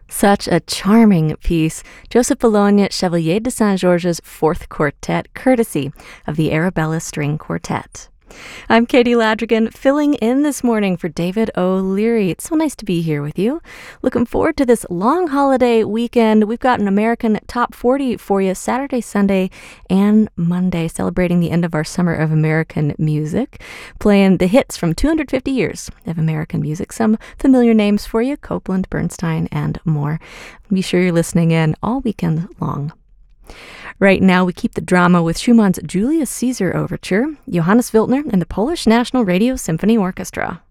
Such a charming piece. Joseph Bologna, Chevalier de Saint-Georges' Fourth Quartet, courtesy of the Arabella String Quartet. I'm Katie Ladrigan, filling in this morning for David O'Leary. It's so nice to be here with you. Looking forward to this long holiday weekend. We've got an American Top 40 for you Saturday, Sunday, and Monday, celebrating the end of our Summer of American Music, playing the hits from 250 years of American music. Some familiar names for you: Copland, Bernstein, and more. Be sure you're listening in all weekend long. Right now, we keep the drama with Schumann's Julius Caesar Overture, Johannes Wiltner and the Polish National Radio Symphony Orchestra.